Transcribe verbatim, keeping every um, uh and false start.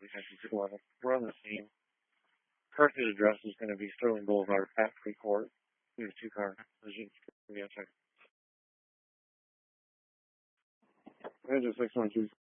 We're on the scene. Carthage address is going to be Sterling Boulevard at Freeport. There's two car collisions. Yeah, check. Engine six one two.